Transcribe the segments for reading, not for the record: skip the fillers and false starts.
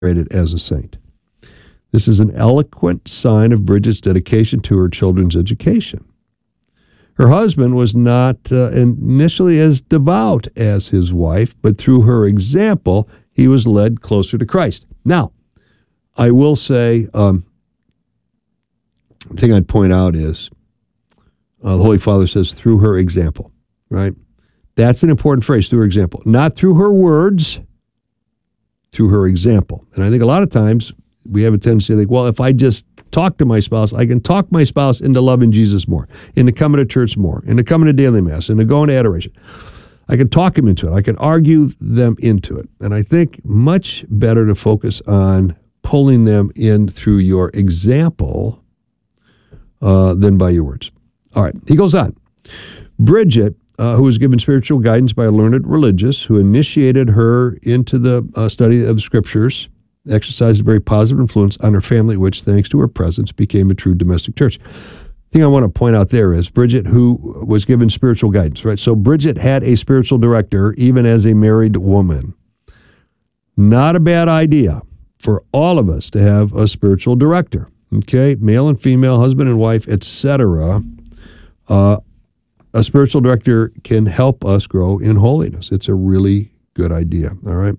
rated as a saint. This is an eloquent sign of Bridget's dedication to her children's education. Her husband was not initially as devout as his wife, but through her example, he was led closer to Christ. Now, I will say, the thing I'd point out is the Holy Father says, through her example, right? That's an important phrase, through her example. Not through her words, through her example. And I think a lot of times we have a tendency to think, well, if I just talk to my spouse, I can talk my spouse into loving Jesus more, into coming to church more, into coming to daily mass, into going to adoration. I can talk him into it. I can argue them into it. And I think much better to focus on pulling them in through your example than by your words. All right, he goes on. Bridget, who was given spiritual guidance by a learned religious who initiated her into the study of the scriptures, exercised a very positive influence on her family, which, thanks to her presence, became a true domestic church. The thing I want to point out there is Bridget, who was given spiritual guidance, right? So Bridget had a spiritual director, even as a married woman. Not a bad idea for all of us to have a spiritual director, okay? Male and female, husband and wife, etc. A spiritual director can help us grow in holiness. It's a really good idea, all right?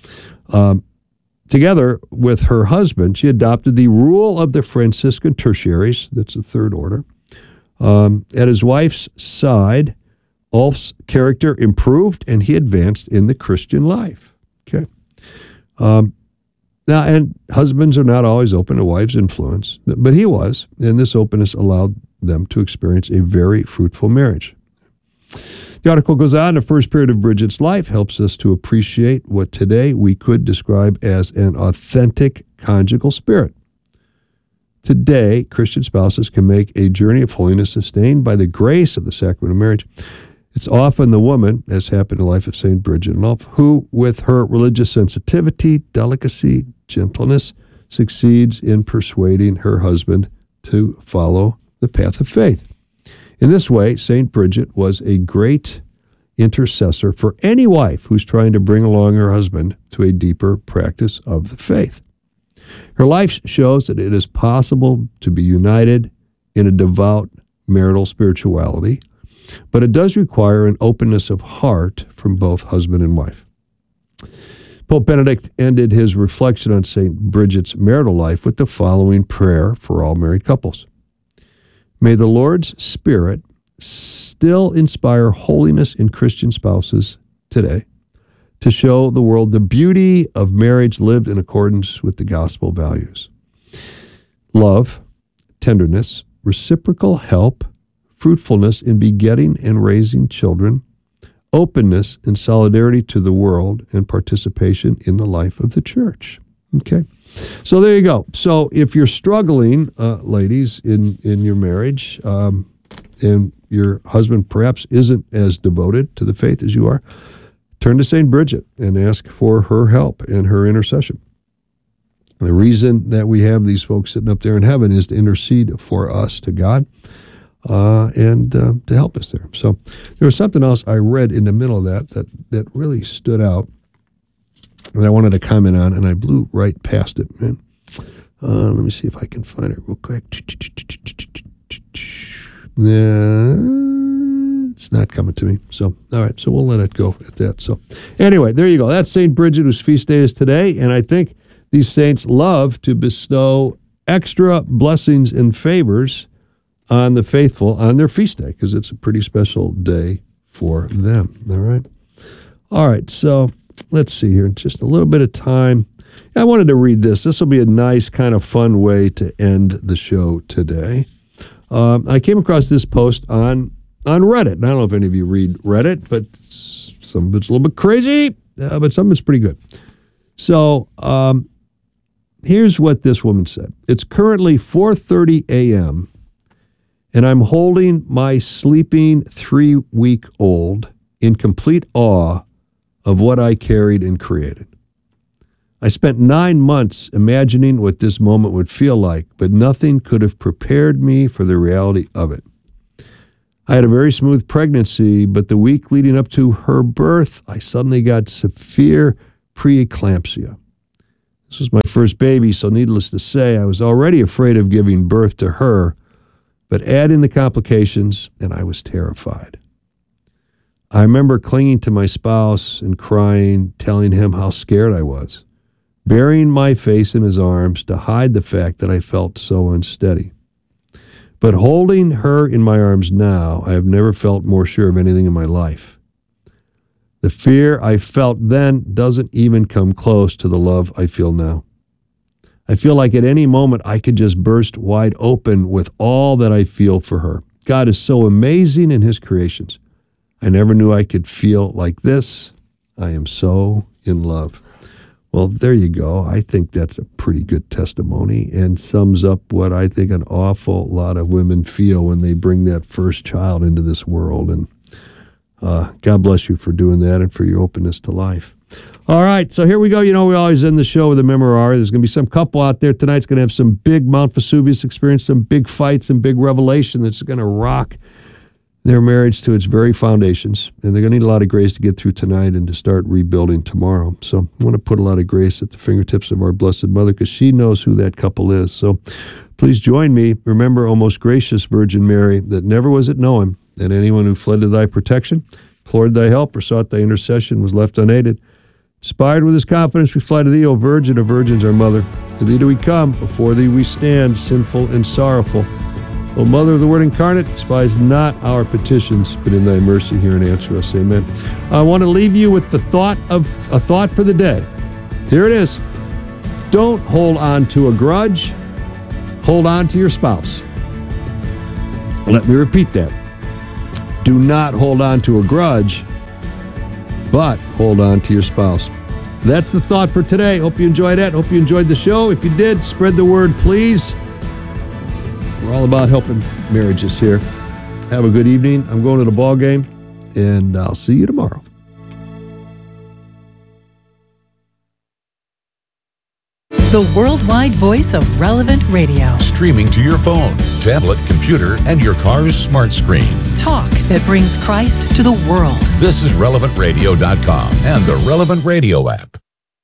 Together with her husband, she adopted the rule of the Franciscan tertiaries, that's the third order. At his wife's side, Ulf's character improved and he advanced in the Christian life. Okay. Now, and husbands are not always open to wives' influence, but he was, and this openness allowed them to experience a very fruitful marriage. The article goes on. The first period of Bridget's life helps us to appreciate what today we could describe as an authentic conjugal spirit. Today, Christian spouses can make a journey of holiness sustained by the grace of the sacrament of marriage. It's often the woman, as happened in the life of St. Bridget and Ulf, who, with her religious sensitivity, delicacy, gentleness, succeeds in persuading her husband to follow the path of faith. In this way, St. Bridget was a great intercessor for any wife who's trying to bring along her husband to a deeper practice of the faith. Her life shows that it is possible to be united in a devout marital spirituality, but it does require an openness of heart from both husband and wife. Pope Benedict ended his reflection on St. Bridget's marital life with the following prayer for all married couples. May the Lord's Spirit still inspire holiness in Christian spouses today to show the world the beauty of marriage lived in accordance with the gospel values. Love, tenderness, reciprocal help, fruitfulness in begetting and raising children, openness and solidarity to the world, and participation in the life of the church. Okay? So there you go. So if you're struggling, ladies, in your marriage, and your husband perhaps isn't as devoted to the faith as you are, turn to St. Bridget and ask for her help and her intercession. The reason that we have these folks sitting up there in heaven is to intercede for us to God and to help us there. So there was something else I read in the middle of that really stood out and I wanted to comment on, and I blew right past it, man. Let me see if I can find it real quick. It's not coming to me. So, all right, so we'll let it go at that. So, anyway, there you go. That's St. Bridget, whose feast day is today, and I think these saints love to bestow extra blessings and favors on the faithful on their feast day, because it's a pretty special day for them, all right? All right, so let's see here, just a little bit of time. I wanted to read this. This will be a nice kind of fun way to end the show today. I came across this post on Reddit. And I don't know if any of you read Reddit, but some of it's a little bit crazy, but some of it's pretty good. So here's what this woman said. It's currently 4:30 a.m., and I'm holding my sleeping 3-week-old in complete awe of what I carried and created. I spent 9 months imagining what this moment would feel like, but nothing could have prepared me for the reality of it. I had a very smooth pregnancy, but the week leading up to her birth, I suddenly got severe preeclampsia. This was my first baby, so needless to say, I was already afraid of giving birth to her, but add in the complications, and I was terrified. I remember clinging to my spouse and crying, telling him how scared I was, burying my face in his arms to hide the fact that I felt so unsteady. But holding her in my arms now, I have never felt more sure of anything in my life. The fear I felt then doesn't even come close to the love I feel now. I feel like at any moment I could just burst wide open with all that I feel for her. God is so amazing in his creations. I never knew I could feel like this. I am so in love. Well, there you go. I think that's a pretty good testimony and sums up what I think an awful lot of women feel when they bring that first child into this world. And God bless you for doing that and for your openness to life. All right, so here we go. You know, we always end the show with a memorare. There's going to be some couple out there tonight that's going to have some big Mount Vesuvius experience, some big fights and big revelation that's going to rock their marriage to its very foundations. And they're going to need a lot of grace to get through tonight and to start rebuilding tomorrow. So I want to put a lot of grace at the fingertips of our Blessed Mother because she knows who that couple is. So please join me. Remember, O most gracious Virgin Mary, that never was it known that anyone who fled to thy protection, implored thy help, or sought thy intercession was left unaided. Inspired with this confidence, we fly to thee, O Virgin of Virgins, our Mother. To thee do we come, before thee we stand, sinful and sorrowful. O Mother of the Word incarnate, despise not our petitions, but in thy mercy hear and answer us. Amen. I want to leave you with a thought for the day. Here it is. Don't hold on to a grudge. Hold on to your spouse. Let me repeat that. Do not hold on to a grudge, but hold on to your spouse. That's the thought for today. Hope you enjoyed that. Hope you enjoyed the show. If you did, spread the word, please. We're all about helping marriages here. Have a good evening. I'm going to the ball game, and I'll see you tomorrow. The worldwide voice of Relevant Radio. Streaming to your phone, tablet, computer, and your car's smart screen. Talk that brings Christ to the world. This is RelevantRadio.com and the Relevant Radio app.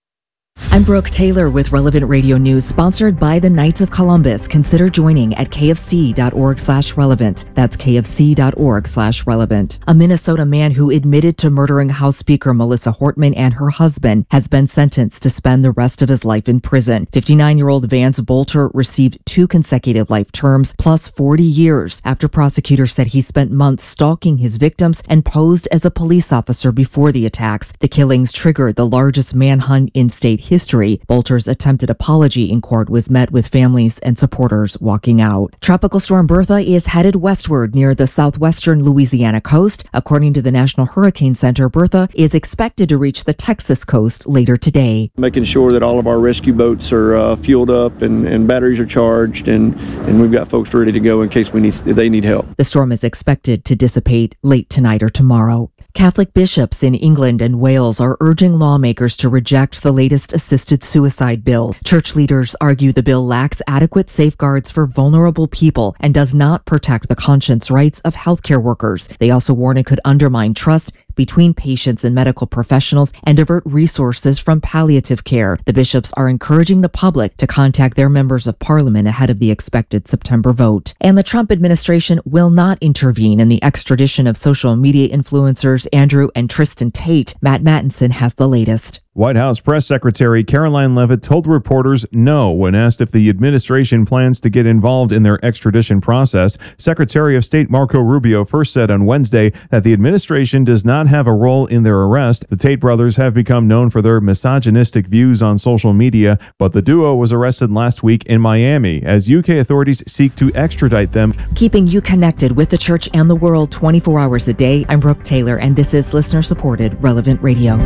I'm Brooke Taylor with Relevant Radio News, sponsored by the Knights of Columbus. Consider joining at kfc.org/relevant. That's kfc.org/relevant. A Minnesota man who admitted to murdering House Speaker Melissa Hortman and her husband has been sentenced to spend the rest of his life in prison. 59-year-old Vance Bolter received 2 consecutive life terms plus 40 years after prosecutors said he spent months stalking his victims and posed as a police officer before the attacks. The killings triggered the largest manhunt in state history. Bolter's attempted apology in court was met with families and supporters walking out. Tropical Storm Bertha is headed westward near the southwestern Louisiana coast. According to the National Hurricane Center, Bertha is expected to reach the Texas coast later today. Making sure that all of our rescue boats are fueled up and batteries are charged, and we've got folks ready to go in case they need help. The storm is expected to dissipate late tonight or tomorrow. Catholic bishops in England and Wales are urging lawmakers to reject the latest assisted suicide bill. Church leaders argue the bill lacks adequate safeguards for vulnerable people and does not protect the conscience rights of healthcare workers. They also warn it could undermine trust between patients and medical professionals and divert resources from palliative care. The bishops are encouraging the public to contact their members of parliament ahead of the expected September vote. And the Trump administration will not intervene in the extradition of social media influencers Andrew and Tristan Tate. Matt Mattinson has the latest. White House Press Secretary Caroline Leavitt told reporters no when asked if the administration plans to get involved in their extradition process. Secretary of State Marco Rubio first said on Wednesday that the administration does not have a role in their arrest. The Tate brothers have become known for their misogynistic views on social media, but the duo was arrested last week in Miami as UK authorities seek to extradite them. Keeping you connected with the church and the world 24 hours a day, I'm Brooke Taylor, and this is listener-supported Relevant Radio.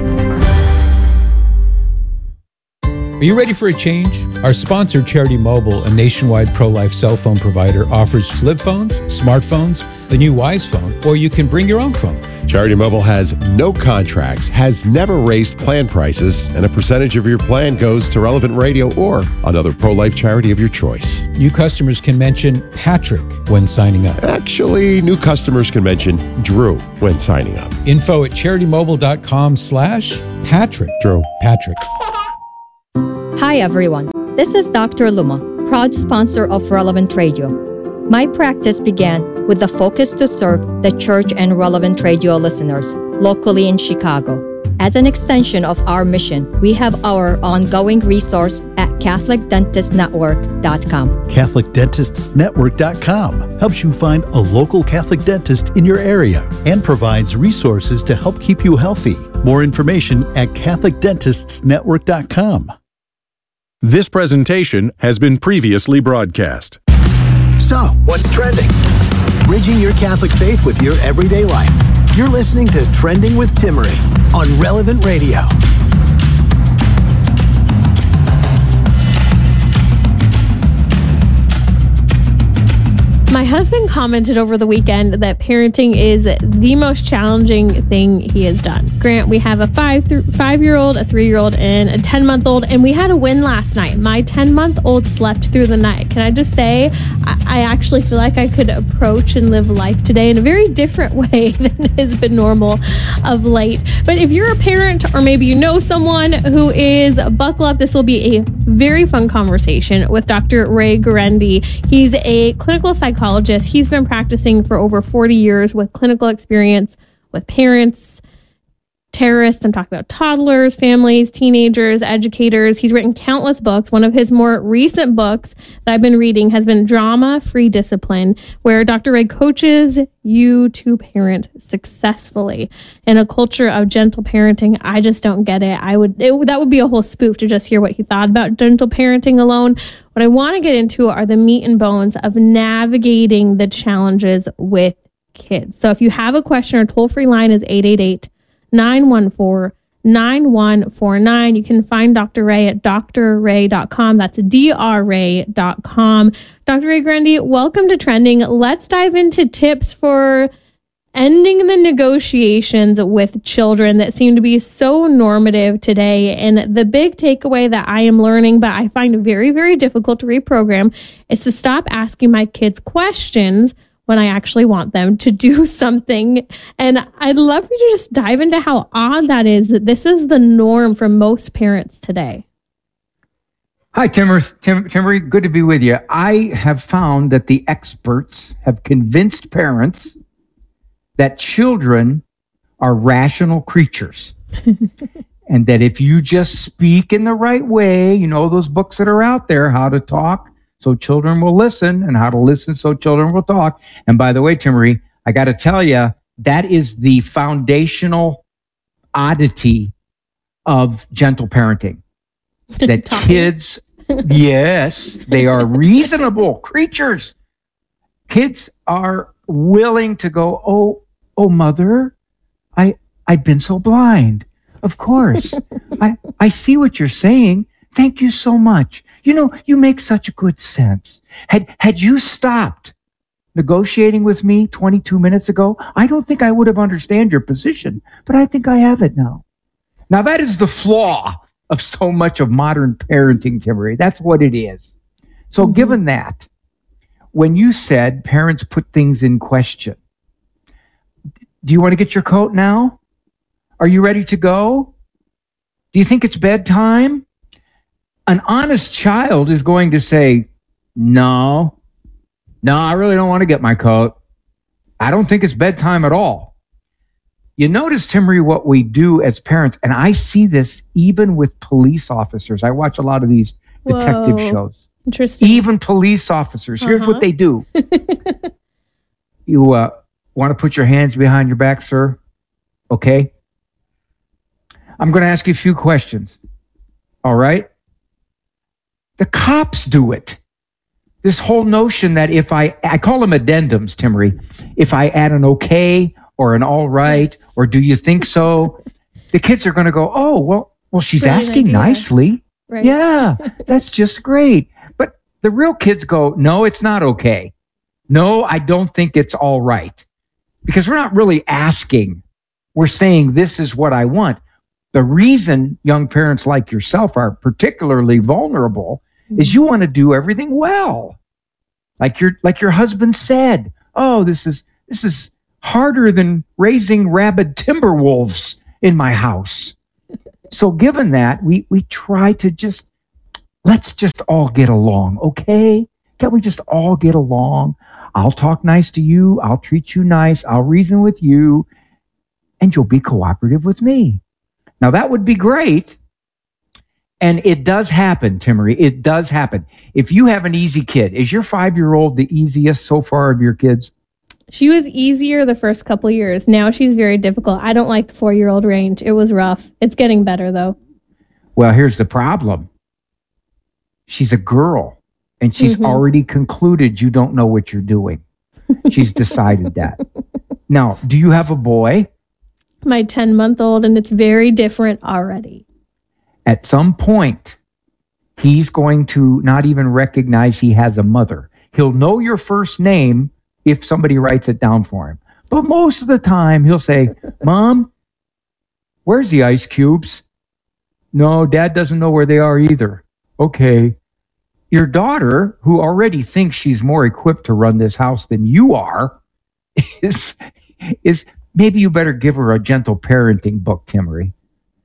Are you ready for a change? Our sponsor, Charity Mobile, a nationwide pro-life cell phone provider, offers flip phones, smartphones, the new Wise phone, or you can bring your own phone. Charity Mobile has no contracts, has never raised plan prices, and a percentage of your plan goes to Relevant Radio or another pro-life charity of your choice. New customers can mention Patrick when signing up. Actually, new customers can mention Drew when signing up. Info at CharityMobile.com/Patrick. Drew. Patrick. Hi, Hi everyone, this is Dr. Luma, proud sponsor of Relevant Radio. My practice began with the focus to serve the church and Relevant Radio listeners locally in Chicago. As an extension of our mission, we have our ongoing resource at CatholicDentistNetwork.com. CatholicDentistsNetwork.com helps you find a local Catholic dentist in your area and provides resources to help keep you healthy. More information at CatholicDentistsNetwork.com. This presentation has been previously broadcast. So, what's trending? Bridging your Catholic faith with your everyday life. You're listening to Trending with Timmerie on Relevant Radio. My husband commented over the weekend that parenting is the most challenging thing he has done. Grant, we have a 5-year-old, a 3-year-old, and a 10-month-old, and we had a win last night. My 10-month-old slept through the night. Can I just say, I actually feel like I could approach and live life today in a very different way than has been normal of late. But if you're a parent, or maybe you know someone who is, buckle up. This will be a very fun conversation with Dr. Ray Guarendi. He's a clinical psychologist. He's been practicing for over 40 years with clinical experience with parents, terrorists. I'm talking about toddlers, families, teenagers, educators. He's written countless books. One of his more recent books that I've been reading has been Drama-Free Discipline, where Dr. Ray coaches you to parent successfully. In a culture of gentle parenting, I just don't get it. That would be a whole spoof to just hear what he thought about gentle parenting alone. What I want to get into are the meat and bones of navigating the challenges with kids. So if you have a question, our toll-free line is 888-914-9149. You can find Dr. Ray at drray.com. That's drray.com. Dr. Ray Guarendi, welcome to Trending. Let's dive into tips for ending the negotiations with children that seem to be so normative today. And the big takeaway that I am learning, but I find very, very difficult to reprogram, is to stop asking my kids questions when I actually want them to do something. And I'd love for you to just dive into how odd that is, that this is the norm for most parents today. Hi, Timmerie. Good to be with you. I have found that the experts have convinced parents that children are rational creatures. And that if you just speak in the right way, you know, those books that are out there, How to Talk So Children Will Listen, and How to Listen So Children Will Talk. And by the way, Timmerie, I got to tell you, that is the foundational oddity of gentle parenting. That kids, yes, they are reasonable creatures. Kids are willing to go, oh, mother, I've been so blind. Of course. I see what you're saying. Thank you so much. You know, you make such good sense. Had you stopped negotiating with me 22 minutes ago, I don't think I would have understood your position, but I think I have it now. Now, that is the flaw of so much of modern parenting, Timmerie. That's what it is. So given that, when you said parents put things in question, do you want to get your coat now? Are you ready to go? Do you think it's bedtime? An honest child is going to say, no, I really don't want to get my coat. I don't think it's bedtime at all. You notice, Timmerie, what we do as parents, and I see this even with police officers. I watch a lot of these detective shows. Interesting. Even police officers. Here's what they do. You want to put your hands behind your back, sir? Okay. I'm going to ask you a few questions. All right? The cops do it. This whole notion that if I call them addendums, Timmerie, if I add an okay or an all right, or do you think so? The kids are going to go, oh, well, she's asking nicely. Right. Yeah, that's just great. But the real kids go, no, it's not okay. No, I don't think it's all right. Because we're not really asking. We're saying, this is what I want. The reason young parents like yourself are particularly vulnerable is you want to do everything well. Like your husband said, oh, this is harder than raising rabid timber wolves in my house. So given that, we try to just let's just all get along, okay? Can we just all get along? I'll talk nice to you. I'll treat you nice. I'll reason with you. And you'll be cooperative with me. Now, that would be great. And it does happen, Timmery. It does happen. If you have an easy kid, is your 5-year-old the easiest so far of your kids? She was easier the first couple years. Now she's very difficult. I don't like the 4-year-old range. It was rough. It's getting better, though. Well, here's the problem. She's a girl, and she's already concluded you don't know what you're doing. She's decided that. Now, do you have a boy? My 10-month-old, and it's very different already. At some point, he's going to not even recognize he has a mother. He'll know your first name if somebody writes it down for him. But most of the time, he'll say, Mom, where's the ice cubes? No, Dad doesn't know where they are either. Okay. Your daughter, who already thinks she's more equipped to run this house than you are, is maybe you better give her a gentle parenting book, Timmery.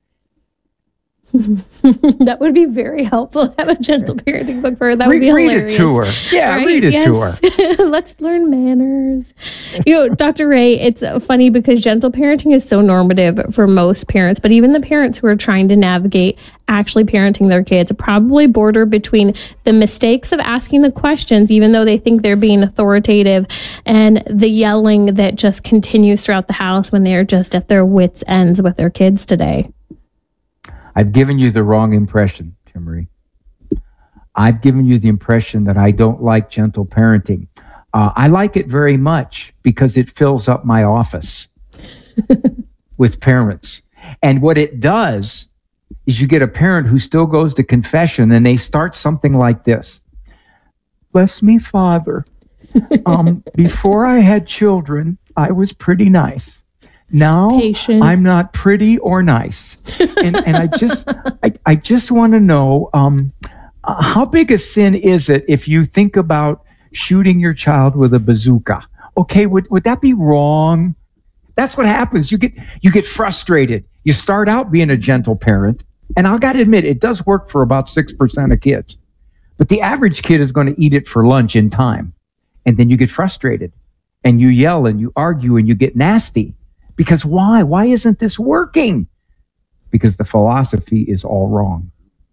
That would be very helpful. Have a gentle parenting book for her. That would be hilarious. Read it to her. Yeah, right? Read it to her. Let's learn manners. Dr. Ray, it's funny because gentle parenting is so normative for most parents, but even the parents who are trying to navigate actually parenting their kids probably border between the mistakes of asking the questions, even though they think they're being authoritative, and the yelling that just continues throughout the house when they're just at their wits' ends with their kids today. I've given you the wrong impression, Timmery. I've given you the impression that I don't like gentle parenting. I like it very much because it fills up my office with parents. And what it does is you get a parent who still goes to confession and they start something like this. Bless me, Father. Before I had children, I was pretty nice. Now Patient. I'm not pretty or nice. And I just want to know, how big a sin is it if you think about shooting your child with a bazooka? Okay, would that be wrong? That's what happens. You get frustrated. You start out being a gentle parent, and I got to admit, it does work for about 6% of kids. But the average kid is going to eat it for lunch in time. And then you get frustrated, and you yell, and you argue, and you get nasty. Because why? Why isn't this working? Because the philosophy is all wrong.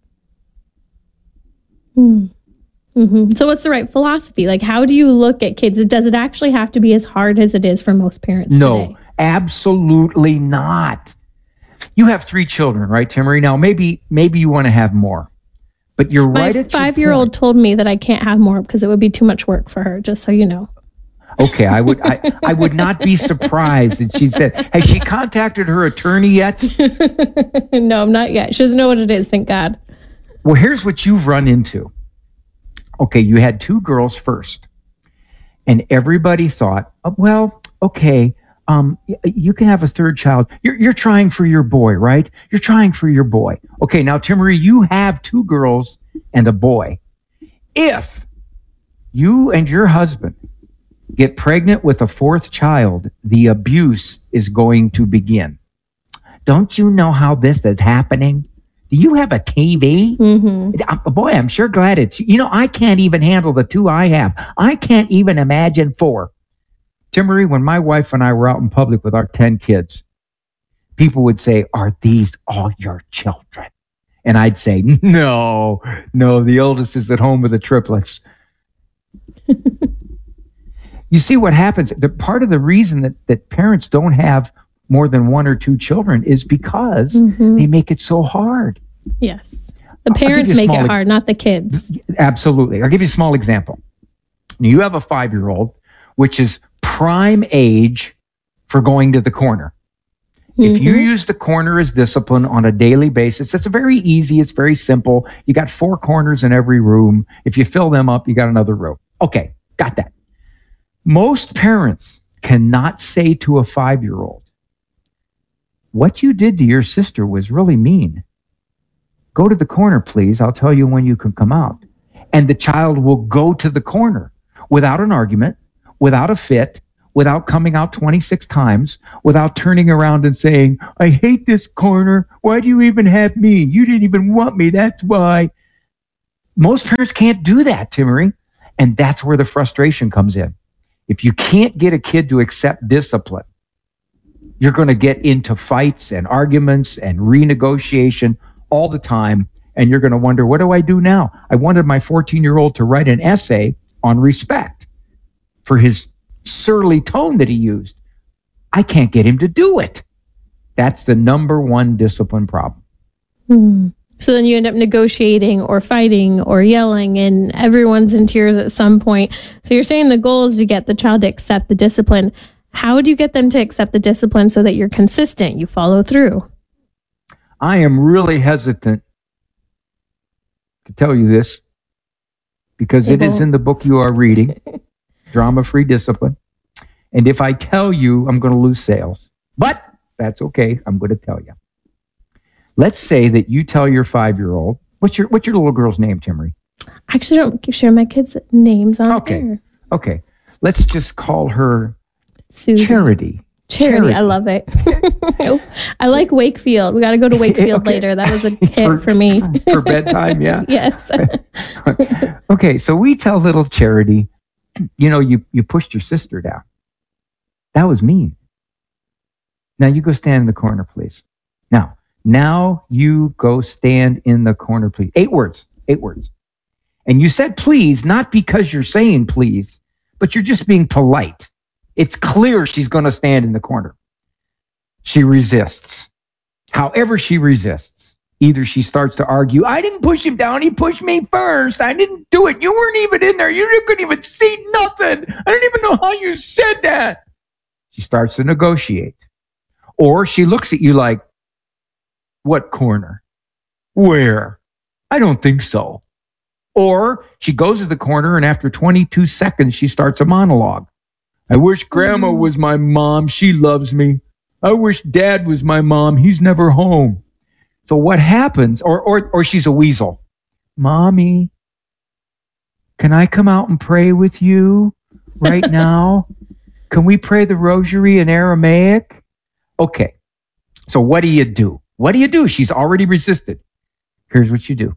So what's the right philosophy? Like, how do you look at kids? Does it actually have to be as hard as it is for most parents today? No, absolutely not. You have 3 children, right, Timmery? Now, maybe you want to have more. But you're right at your 5-year-old told me that I can't have more because it would be too much work for her, just so you know. Okay, I would not be surprised if she said, has she contacted her attorney yet? No, not yet. She doesn't know what it is, thank God. Well, here's what you've run into. Okay, you had 2 girls first. And everybody thought, well, okay, you can have a 3rd child. You're trying for your boy, right? You're trying for your boy. Okay, now, Timmery, you have 2 girls and a boy. If you and your husband get pregnant with a 4th child, the abuse is going to begin. Don't you know how this is happening? Do you have a TV? Boy, I'm sure glad it's, I can't even handle the 2 I have. I can't even imagine 4. Timmery, when my wife and I were out in public with our 10 kids, people would say, are these all your children? And I'd say, no, the oldest is at home with the triplets. You see what happens? Part of the reason that parents don't have more than 1 or 2 children is because they make it so hard. Yes. The parents make it hard, not the kids. Absolutely. I'll give you a small example. You have a 5-year-old, which is prime age for going to the corner. If you use the corner as discipline on a daily basis, it's very easy. It's very simple. You got 4 corners in every room. If you fill them up, you got another room. Okay, got that. Most parents cannot say to a 5-year-old, what you did to your sister was really mean. Go to the corner, please. I'll tell you when you can come out. And the child will go to the corner without an argument, without a fit, without coming out 26 times, without turning around and saying, I hate this corner. Why do you even have me? You didn't even want me. That's why. Most parents can't do that, Timmery. And that's where the frustration comes in. If you can't get a kid to accept discipline, you're going to get into fights and arguments and renegotiation all the time. And you're going to wonder, what do I do now? I wanted my 14-year-old to write an essay on respect for his surly tone that he used. I can't get him to do it. That's the number one discipline problem. So then you end up negotiating or fighting or yelling, and everyone's in tears at some point. So you're saying the goal is to get the child to accept the discipline. How do you get them to accept the discipline so that you're consistent, you follow through? I am really hesitant to tell you this because it is in the book you are reading, Drama-Free Discipline. And if I tell you, I'm going to lose sales. But that's okay. I'm going to tell you. Let's say that you tell your 5-year-old, what's your little girl's name, Timmery? I actually don't share my kids' names on air. Okay. Let's just call her Susie. Charity. Charity. I love it. I like Wakefield. We got to go to Wakefield later. That was a hit for me. For bedtime, yeah? Yes. Okay, so we tell little Charity, you pushed your sister down. That was mean. Now you go stand in the corner, please. Now you go stand in the corner, please. 8 words. And you said please, not because you're saying please, but you're just being polite. It's clear she's going to stand in the corner. She resists. However she resists, either she starts to argue, I didn't push him down, he pushed me first. I didn't do it. You weren't even in there. You couldn't even see nothing. I don't even know how you said that. She starts to negotiate. Or she looks at you like, what corner? Where? I don't think so. Or she goes to the corner and after 22 seconds, she starts a monologue. I wish grandma was my mom. She loves me. I wish dad was my mom. He's never home. So what happens? Or she's a weasel. Mommy, can I come out and pray with you right now? Can we pray the rosary in Aramaic? Okay. So what do you do? She's already resisted. Here's what you do.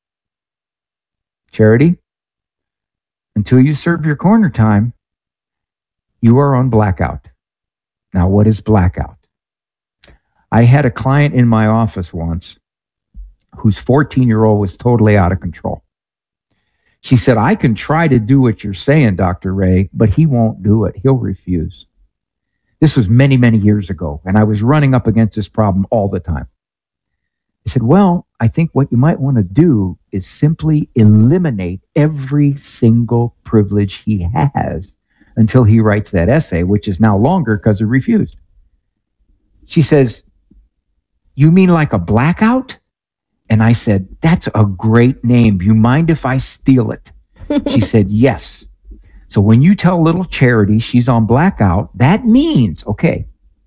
Charity, until you serve your corner time, you are on blackout. Now, what is blackout? I had a client in my office once whose 14-year-old was totally out of control. She said, I can try to do what you're saying, Dr. Ray, but he won't do it. He'll refuse. This was many, many years ago, and I was running up against this problem all the time. I said, well, I think what you might want to do is simply eliminate every single privilege he has until he writes that essay, which is now longer because he refused. She says, you mean like a blackout? And I said, that's a great name. You mind if I steal it? She said, yes. So when you tell little Charity she's on blackout, that means, okay,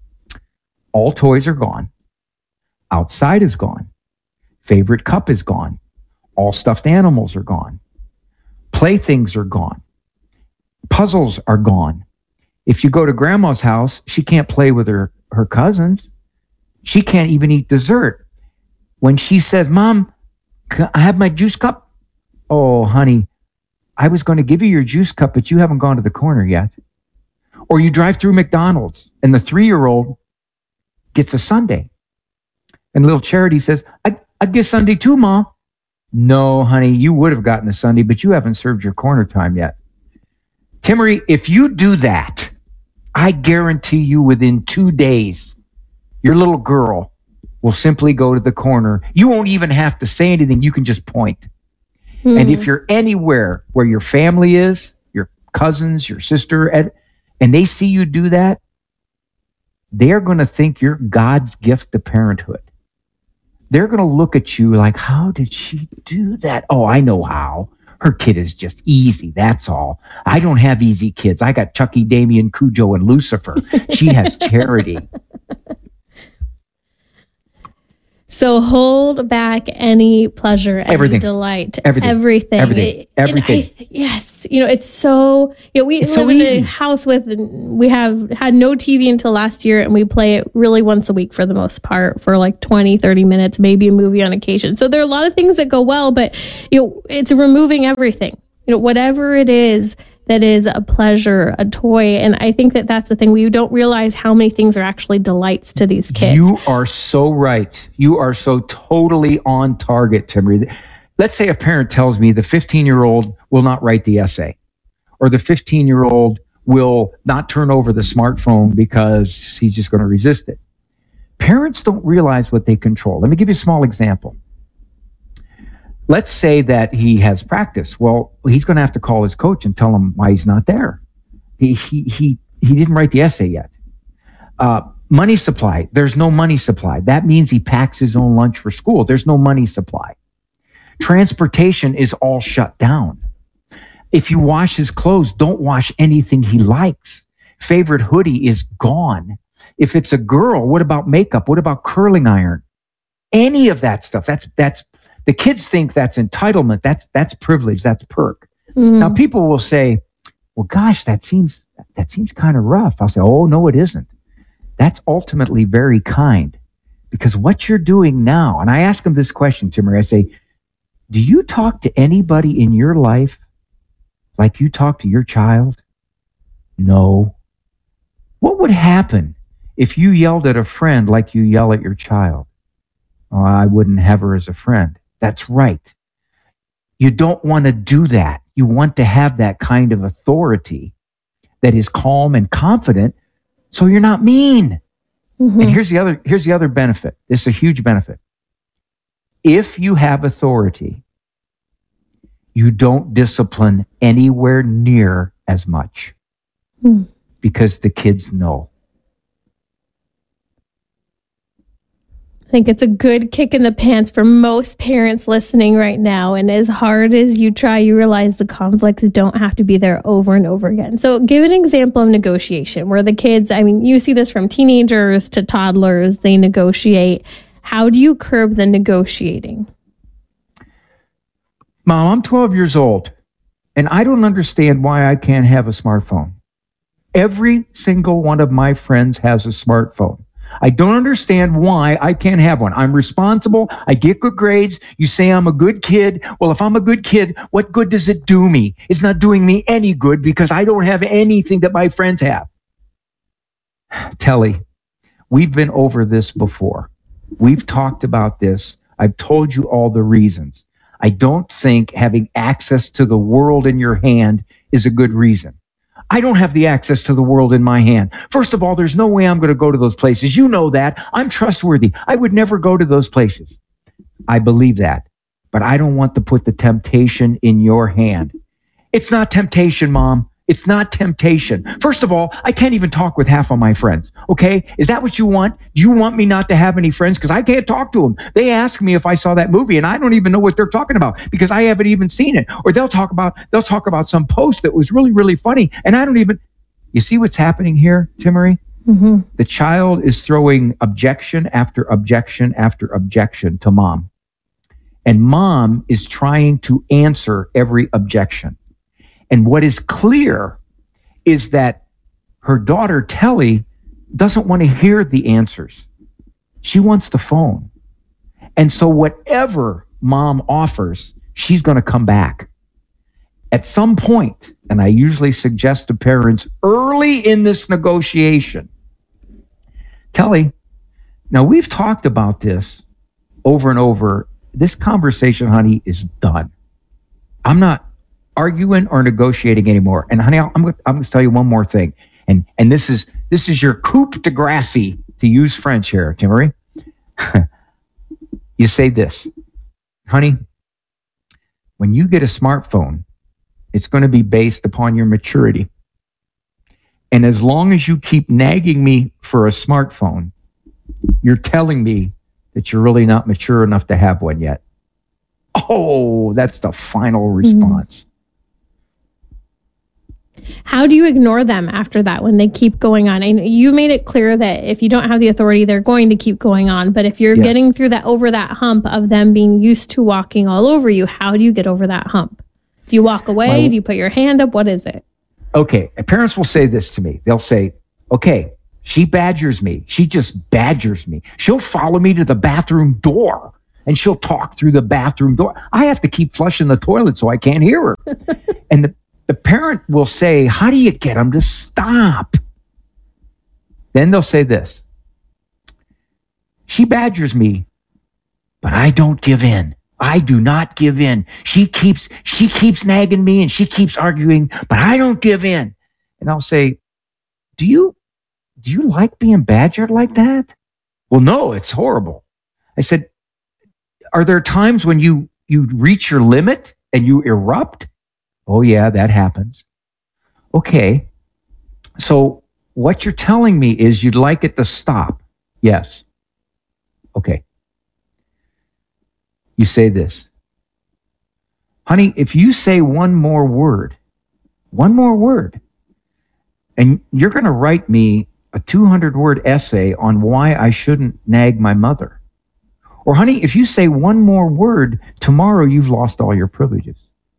all toys are gone. Outside is gone. Favorite cup is gone. All stuffed animals are gone. Playthings are gone. Puzzles are gone. If you go to grandma's house, she can't play with her cousins. She can't even eat dessert. When she says, Mom, can I have my juice cup? Oh, honey, I was going to give you your juice cup, but you haven't gone to the corner yet. Or you drive through McDonald's and the 3-year-old gets a sundae. And little Charity says, I'd get sundae too, Mom. No, honey, you would have gotten a sundae, but you haven't served your corner time yet. Timmery, if you do that, I guarantee you within 2 days, your little girl will simply go to the corner. You won't even have to say anything. You can just point. And if you're anywhere where your family is, your cousins, your sister, and they see you do that, they're going to think you're God's gift to parenthood. They're going to look at you like, how did she do that? Oh, I know how. Her kid is just easy. That's all. I don't have easy kids. I got Chucky, Damien, Cujo, and Lucifer. She has Charity. So hold back any pleasure, any Everything. delight, Everything. Yes. It's so, we It's live so in easy. a house we have had no TV until last year, and we play it really once a week for the most part for like 20, 30 minutes, maybe a movie on occasion. So there are a lot of things that go well, but it's removing everything, whatever it is that is a pleasure, a toy. And I think that that's the thing. We don't realize how many things are actually delights to these kids. You are so right. You are so totally on target, Timmy. Let's say a parent tells me the 15-year-old will not write the essay, or the 15-year-old will not turn over the smartphone because he's just going to resist it. Parents don't realize what they control. Let me give you a small example. Let's say that he has practice. Well, he's going to have to call his coach and tell him why he's not there. He didn't write the essay yet. Money supply. There's no money supply. That means he packs his own lunch for school. There's no money supply. Transportation is all shut down. If you wash his clothes, don't wash anything he likes. Favorite hoodie is gone. If it's a girl, what about makeup? What about curling iron? Any of that stuff. That's the kids think that's entitlement. That's privilege. That's perk. Now people will say, well, gosh, that seems kind of rough. I'll say, oh, no, it isn't. That's ultimately very kind, because what you're doing now, and I ask them this question, Timmy, I say, do you talk to anybody in your life like you talk to your child? No. What would happen if you yelled at a friend like you yell at your child? Oh, I wouldn't have her as a friend. That's right. You don't want to do that. You want to have that kind of authority that is calm and confident, so you're not mean. And here's the other benefit. This is a huge benefit. If you have authority, you don't discipline anywhere near as much, because the kids know. I think it's a good kick in the pants for most parents listening right now. And as hard as you try, you realize the conflicts don't have to be there over and over again. So give an example of negotiation where the kids, you see this from teenagers to toddlers, they negotiate. How do you curb the negotiating? Mom, I'm 12 years old, and I don't understand why I can't have a smartphone. Every single one of my friends has a smartphone. I don't understand why I can't have one. I'm responsible. I get good grades. You say I'm a good kid. Well, if I'm a good kid, what good does it do me? It's not doing me any good because I don't have anything that my friends have. Telly, we've been over this before. We've talked about this. I've told you all the reasons. I don't think having access to the world in your hand is a good reason. I don't have the access to the world in my hand. First of all, there's no way I'm going to go to those places. You know that. I'm trustworthy. I would never go to those places. I believe that. But I don't want to put the temptation in your hand. It's not temptation, Mom. It's not temptation. First of all, I can't even talk with half of my friends. Okay? Is that what you want? Do you want me not to have any friends? Because I can't talk to them. They ask me if I saw that movie, and I don't even know what they're talking about because I haven't even seen it. Or they'll talk about some post that was really, really funny, and I don't even. You see what's happening here, Timmery? The child is throwing objection after objection after objection to Mom, and Mom is trying to answer every objection. And what is clear is that her daughter, Telly, doesn't want to hear the answers. She wants the phone. And so whatever Mom offers, she's going to come back. At some point, and I usually suggest to parents early in this negotiation, Telly, now we've talked about this over and over. This conversation, honey, is done. I'm not arguing or negotiating anymore. And honey, I'm going to tell you one more thing. And this is your coup de grace, to use French here, Timmery. You say this, honey, when you get a smartphone, it's going to be based upon your maturity. And as long as you keep nagging me for a smartphone, you're telling me that you're really not mature enough to have one yet. Oh, that's the final response. How do you ignore them after that when they keep going on? And you made it clear that if you don't have the authority, they're going to keep going on. But if you're getting through that, over that hump of them being used to walking all over you, how do you get over that hump? Do you walk away? Do you put your hand up? What is it? Okay. Parents will say this to me. They'll say, okay, she badgers me. She just badgers me. She'll follow me to the bathroom door and she'll talk through the bathroom door. I have to keep flushing the toilet so I can't hear her. And the parent will say, how do you get them to stop? Then they'll say this. She badgers me, but I don't give in. I do not give in. She keeps nagging me and she keeps arguing, but I don't give in. And I'll say, do you like being badgered like that? Well, no, it's horrible. I said, are there times when you reach your limit and you erupt? Oh yeah, that happens. Okay. So what you're telling me is you'd like it to stop. Yes. Okay. You say this. Honey, if you say one more word, and you're going to write me a 200-word essay on why I shouldn't nag my mother. Or honey, if you say one more word, tomorrow you've lost all your privileges.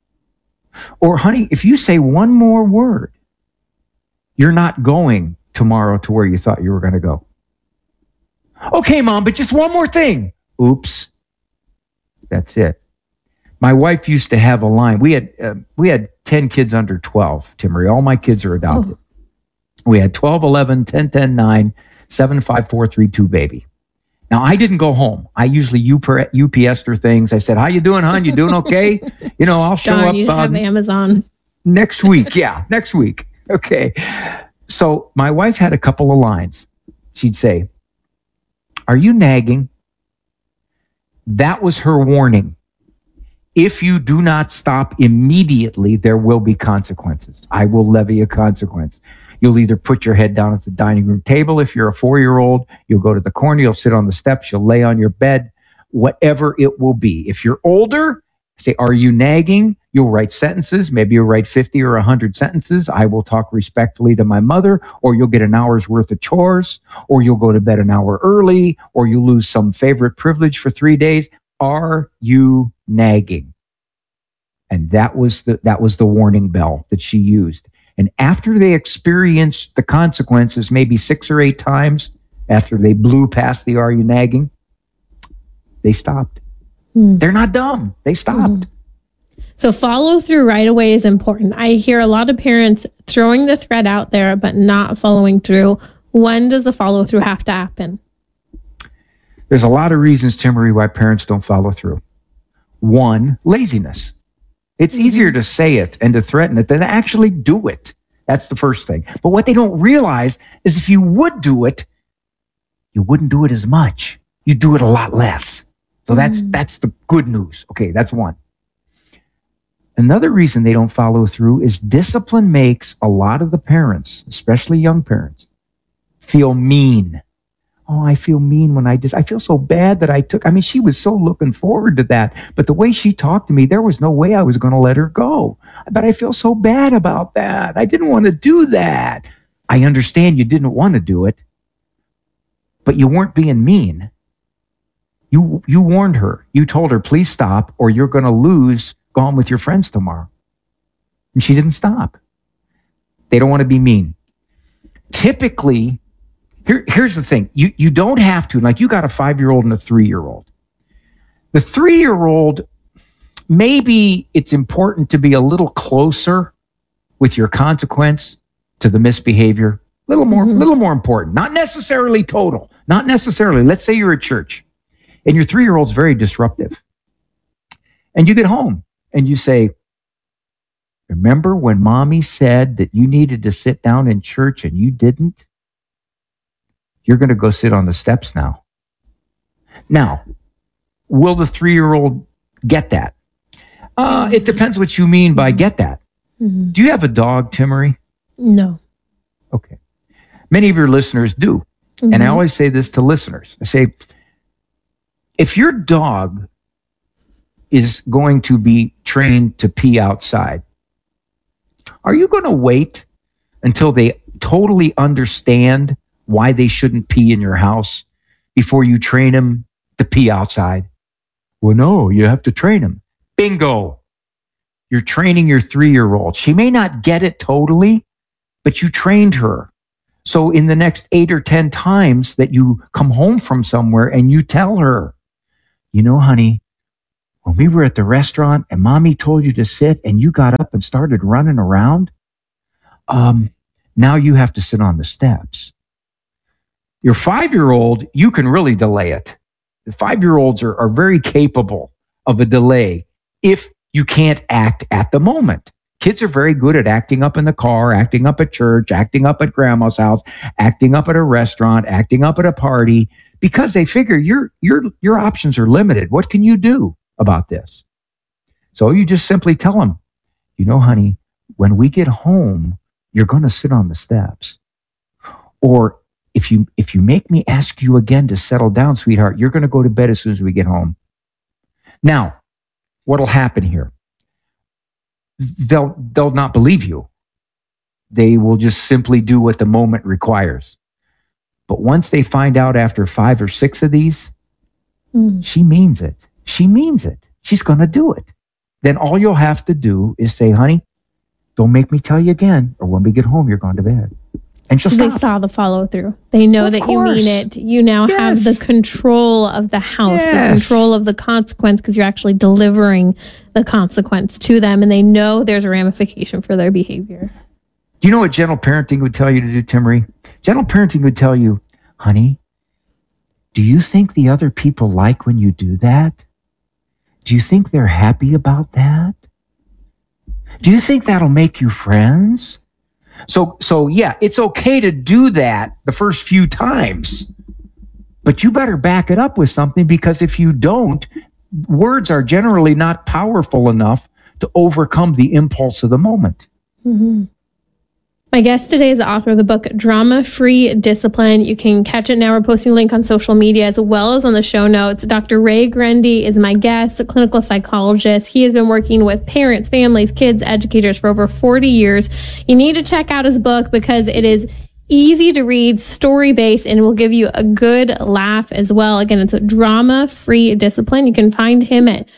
Or honey, if you say one more word, you're not going tomorrow to where you thought you were going to go. Okay, Mom, but just one more thing. Oops. That's it. My wife used to have a line. We had 10 kids under 12, Timmery. All my kids are adopted. We had 12, 11, 10, 10, 9, 7, 5, 4, 3, 2 baby. Now, I didn't go home. I usually UPS'd her things. I said, how you doing, hon? You doing okay? I'll show up. You have Amazon. Next week. Yeah, next week. Okay. So my wife had a couple of lines. She'd say, are you nagging? That was her warning. If you do not stop immediately, there will be consequences. I will levy a consequence. You'll either put your head down at the dining room table. If you're a 4-year-old, you'll go to the corner, you'll sit on the steps, you'll lay on your bed, whatever it will be. If you're older, say, are you nagging? You'll write sentences. Maybe you'll write 50 or 100 sentences. I will talk respectfully to my mother, or you'll get an hour's worth of chores, or you'll go to bed an hour early, or you lose some favorite privilege for 3 days. Are you nagging? And that was the warning bell that she used. And after they experienced the consequences, maybe 6 or 8 times, after they blew past the are you nagging, they stopped. They're not dumb. They stopped. So follow through right away is important. I hear a lot of parents throwing the thread out there, but not following through. When does the follow through have to happen? There's a lot of reasons, Timmery, why parents don't follow through. One, laziness. It's easier to say it and to threaten it than to actually do it. That's the first thing. But what they don't realize is if you would do it, you wouldn't do it as much. You'd do it a lot less. So that's the good news. Okay, that's one. Another reason they don't follow through is discipline makes a lot of the parents, especially young parents, feel mean. Oh, I feel mean when I feel so bad that she was so looking forward to that. But the way she talked to me, there was no way I was going to let her go. But I feel so bad about that. I didn't want to do that. I understand you didn't want to do it, but you weren't being mean. You warned her. You told her, please stop, or you're going to go on with your friends tomorrow. And she didn't stop. They don't want to be mean. Typically, here's the thing. You don't have to, like you got a 5-year-old and a 3-year-old. The 3-year-old, maybe it's important to be a little closer with your consequence to the misbehavior. Little more important. Not necessarily total. Not necessarily. Let's say you're at church and your 3-year-old's very disruptive. And you get home and you say, remember when mommy said that you needed to sit down in church and you didn't? You're going to go sit on the steps now. Now, will the 3-year-old get that? It depends what you mean by get that. Do you have a dog, Timmery? No. Okay. Many of your listeners do. And I always say this to listeners. I say, if your dog is going to be trained to pee outside, Are you going to wait until they totally understand why they shouldn't pee in your house before you train them to pee outside? Well, no, you have to train them. Bingo. You're training your 3-year-old. She may not get it totally, but you trained her. So in the next 8 or 10 times that you come home from somewhere and you tell her, you know, honey, when we were at the restaurant and mommy told you to sit and you got up and started running around, now you have to sit on the steps. Your 5-year-old, you can really delay it. The 5-year-olds are very capable of a delay if you can't act at the moment. Kids are very good at acting up in the car, acting up at church, acting up at grandma's house, acting up at a restaurant, acting up at a party, because they figure your options are limited. What can you do about this? So you just simply tell them, you know, honey, when we get home, you're going to sit on the steps. Or if you make me ask you again to settle down, sweetheart, you're going to go to bed as soon as we get home. Now, what'll happen here? They'll not believe you. They will just simply do what the moment requires. But once they find out after 5 or 6 of these, she means it. She means it. She's going to do it. Then all you'll have to do is say, honey, don't make me tell you again, or when we get home, you're going to bed. And she'll stop. They saw the follow through. They know that you mean it. You now have the control of the house, the control of the consequence, because you're actually delivering the consequence to them, and they know there's a ramification for their behavior. Do you know what gentle parenting would tell you to do, Timmery? Gentle parenting would tell you, honey, do you think the other people like when you do that? Do you think they're happy about that? Do you think that'll make you friends? So yeah, it's okay to do that the first few times, but you better back it up with something, because if you don't, words are generally not powerful enough to overcome the impulse of the moment. Mm-hmm. My guest today is the author of the book, Drama-Free Discipline. You can catch it now. We're posting a link on social media as well as on the show notes. Dr. Ray Guarendi is my guest, a clinical psychologist. He has been working with parents, families, kids, educators for over 40 years. You need to check out his book because it is easy to read, story-based, and will give you a good laugh as well. Again, it's a Drama-Free Discipline. You can find him at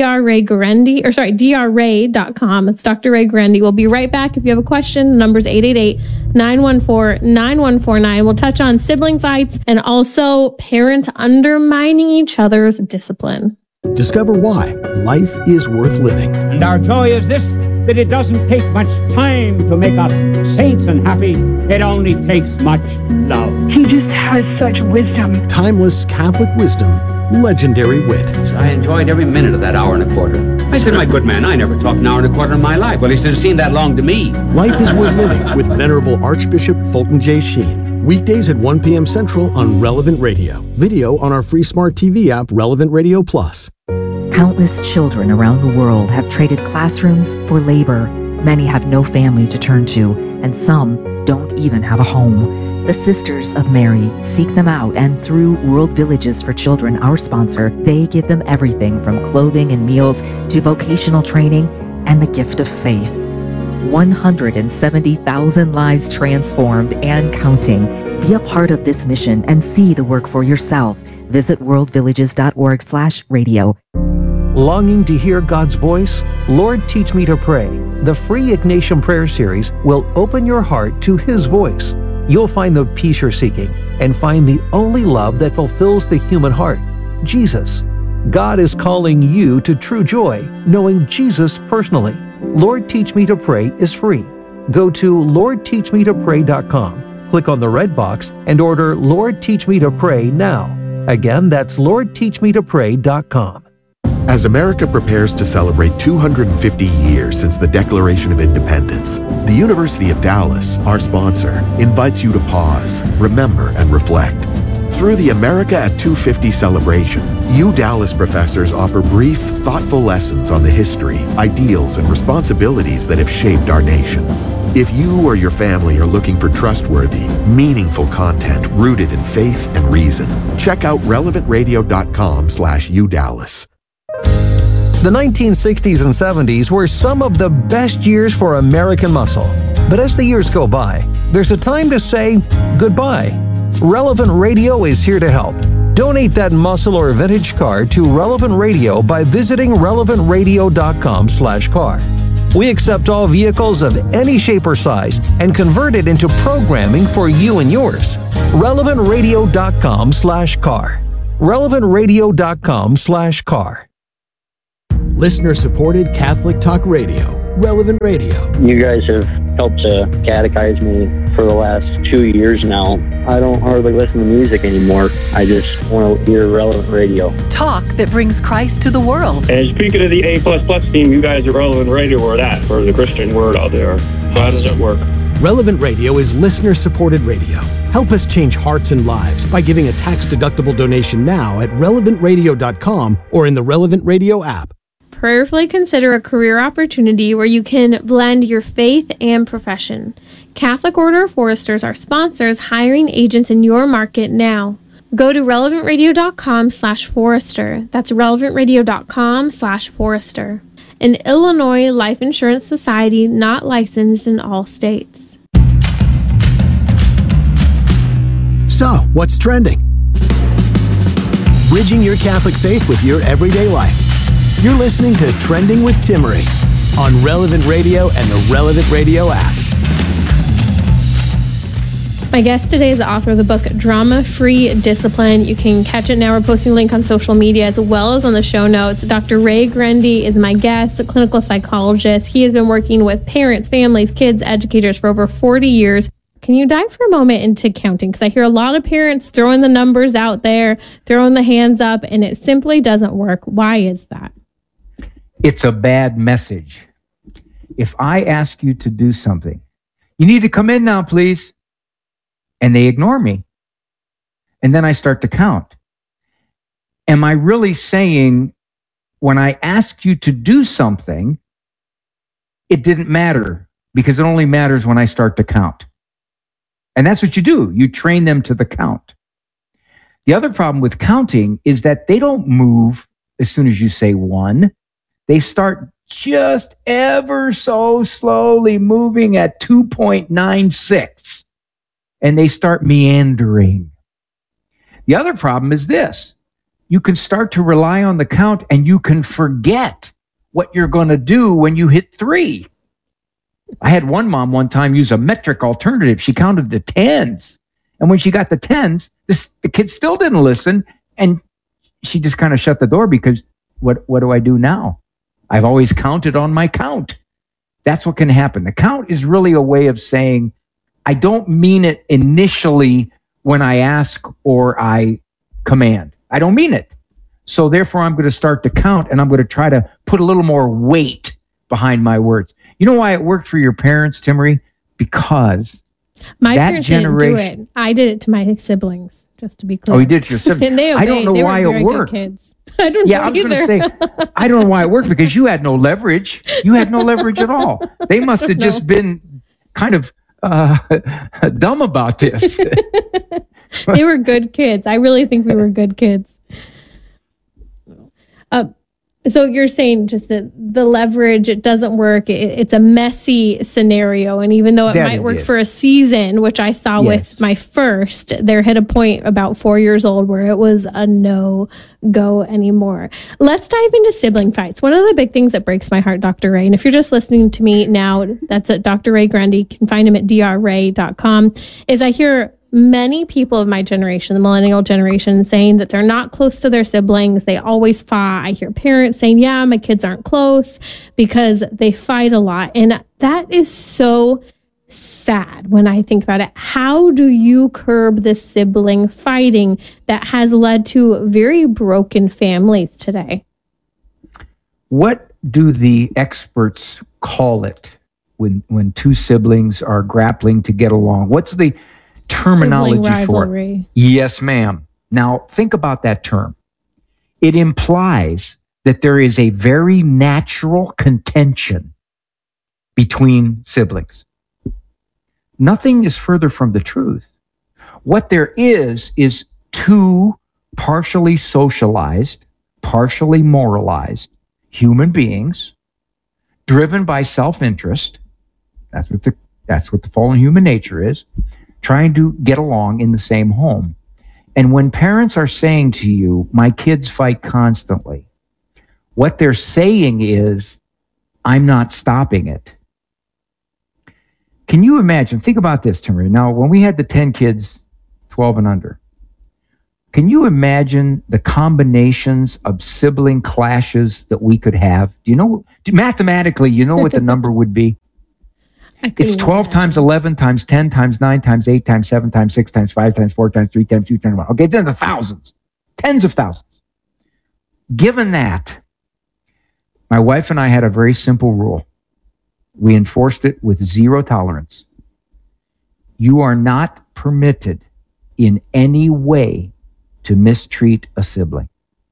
drray.com. It's Dr. Ray Guarendi. We'll be right back. If you have a question, the number's 888-914-9149. We'll touch on sibling fights and also parents undermining each other's discipline. Discover why life is worth living. And our joy is this, that it doesn't take much time to make us saints and happy. It only takes much love. He just has such wisdom. Timeless Catholic wisdom, legendary wit. I enjoyed every minute of that hour and a quarter. I said, my good man, I never talked an hour and a quarter in my life. Well, he said, it seemed that long to me. Life is worth living with Venerable Archbishop Fulton J. Sheen. Weekdays at 1 p.m. Central on Relevant Radio. Video on our free smart TV app, Relevant Radio Plus. Countless children around the world have traded classrooms for labor. Many have no family to turn to, and some don't even have a home. The Sisters of Mary seek them out, and through World Villages for Children, our sponsor, they give them everything from clothing and meals to vocational training and the gift of faith. 170,000 lives transformed and counting. Be a part of this mission and see the work for yourself. Visit worldvillages.org/radio. Longing to hear God's voice? Lord, Teach Me to Pray. The free Ignatian Prayer Series will open your heart to His voice. You'll find the peace you're seeking and find the only love that fulfills the human heart, Jesus. God is calling you to true joy, knowing Jesus personally. Lord, Teach Me to Pray is free. Go to LordTeachMeToPray.com, click on the red box, and order Lord, Teach Me to Pray now. Again, that's LordTeachMeToPray.com. As America prepares to celebrate 250 years since the Declaration of Independence, the University of Dallas, our sponsor, invites you to pause, remember, and reflect. Through the America at 250 celebration, Dallas professors offer brief, thoughtful lessons on the history, ideals, and responsibilities that have shaped our nation. If you or your family are looking for trustworthy, meaningful content rooted in faith and reason, check out relevantradio.com/UDallas. The 1960s and 70s were some of the best years for American muscle. But as the years go by, there's a time to say goodbye. Relevant Radio is here to help. Donate that muscle or vintage car to Relevant Radio by visiting relevantradio.com/car. We accept all vehicles of any shape or size and convert it into programming for you and yours. relevantradio.com/car. relevantradio.com/car. Listener-supported Catholic Talk Radio, Relevant Radio. You guys have helped to catechize me for the last 2 years now. I don't hardly listen to music anymore. I just want to hear Relevant Radio. Talk that brings Christ to the world. And speaking of the A++ team, you guys are Relevant Radio or that for the Christian word out there. So how does it work? Relevant Radio is listener-supported radio. Help us change hearts and lives by giving a tax-deductible donation now at relevantradio.com or in the Relevant Radio app. Prayerfully consider a career opportunity where you can blend your faith and profession. Catholic Order of Foresters are sponsors hiring agents in your market now. Go to relevantradio.com/forester. That's relevantradio.com/forester. An Illinois Life Insurance Society not licensed in all states. So, what's trending? Bridging your Catholic faith with your everyday life. You're listening to Trending with Timmerie on Relevant Radio and the Relevant Radio app. My guest today is the author of the book Drama-Free Discipline. You can catch it now. We're posting a link on social media as well as on the show notes. Dr. Ray Grundy is my guest, a clinical psychologist. He has been working with parents, families, kids, educators for over 40 years. Can you dive for a moment into counting? Because I hear a lot of parents throwing the numbers out there, throwing the hands up, and it simply doesn't work. Why is that? It's a bad message. If I ask you to do something, you need to come in now, please. And they ignore me. And then I start to count. Am I really saying when I asked you to do something, it didn't matter because it only matters when I start to count? And that's what you do. You train them to the count. The other problem with counting is that they don't move as soon as you say one. They start just ever so slowly moving at 2.96, and they start meandering. The other problem is this. You can start to rely on the count, and you can forget what you're going to do when you hit 3. I had one mom one time use a metric alternative. She counted to 10s, and when she got the 10s, the kid still didn't listen, and she just kind of shut the door because what do I do now? I've always counted on my count. That's what can happen. The count is really a way of saying, I don't mean it initially when I ask or I command. I don't mean it. So therefore, I'm going to start to count, and I'm going to try to put a little more weight behind my words. You know why it worked for your parents, Timmerie? Because my parents didn't do it. I did it to my siblings, just to be clear. Oh, you did it to your siblings? And they obeyed. I don't know they why were it very worked. Good kids. I don't know I was either. going to say, I don't know why it worked because you had no leverage. You had no leverage at all. They must have just been kind of dumb about this. They were good kids. I really think we were good kids. So you're saying just that the leverage, it doesn't work. It's a messy scenario. And even though it might work for a season, which I saw with my first, there hit a point about 4 years old where it was a no-go anymore. Let's dive into sibling fights. One of the big things that breaks my heart, Dr. Ray, and if you're just listening to me now, that's at Dr. Ray Grundy. You can find him at drray.com, is I hear many people of my generation, the millennial generation, saying that they're not close to their siblings. They always fight. I hear parents saying, yeah, my kids aren't close because they fight a lot. And that is so sad when I think about it. How do you curb the sibling fighting that has led to very broken families today? What do the experts call it when two siblings are grappling to get along? What's the terminology for it? Yes, ma'am. Now, think about that term. It implies that there is a very natural contention between siblings. Nothing is further from the truth. What there is two partially socialized, partially moralized human beings driven by self-interest. That's what the fallen human nature is, trying to get along in the same home. And when parents are saying to you, my kids fight constantly, what they're saying is, I'm not stopping it. Can you imagine? Think about this, Timothy. Now, when we had the 10 kids, 12 and under, can you imagine the combinations of sibling clashes that we could have? Do you know, mathematically, you know what the number would be? It's 12 times 11 times 10 times 9 times 8 times 7 times 6 times 5 times 4 times 3 times 2 times 1. Okay, it's in the thousands, tens of thousands. Given that, my wife and I had a very simple rule. We enforced it with zero tolerance. You are not permitted in any way to mistreat a sibling.